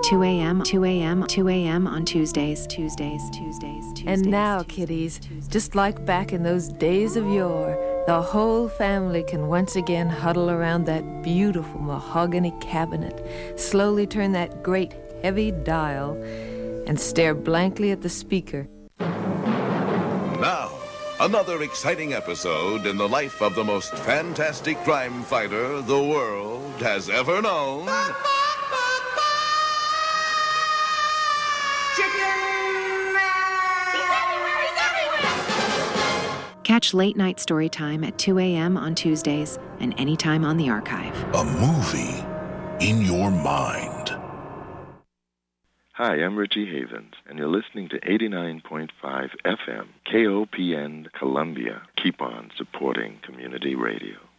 2 a.m., 2 a.m., 2 a.m. on Tuesdays. And now, kiddies, just like back in those days of yore, the whole family can once again huddle around that beautiful mahogany cabinet, slowly turn that great heavy dial, and stare blankly at the speaker. Now, another exciting episode in the life of the most fantastic crime fighter the world has ever known. Catch Late Night Storytime at 2 a.m. on Tuesdays and anytime on the archive. A movie in your mind. Hi, I'm Richie Havens, and you're listening to 89.5 FM, KOPN Columbia. Keep on supporting community radio.